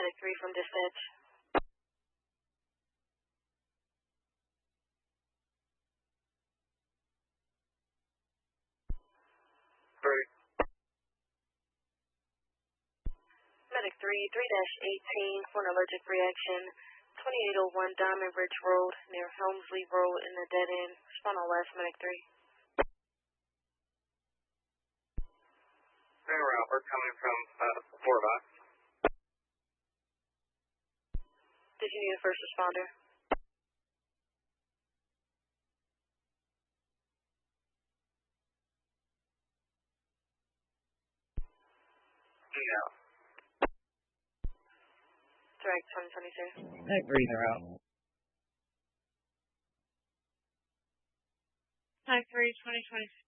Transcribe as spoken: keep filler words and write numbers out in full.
Medic three from dispatch. Three. Medic three, three eighteen for an allergic reaction. twenty-eight oh one Diamond Ridge Road near Helmsley Road in the dead end. Respond on last, Medic three. Bring around. We're coming from uh, four box. Did you need a first responder? No. Direct twenty twenty-two. Medic three, they're out. Medic three, twenty twenty-two.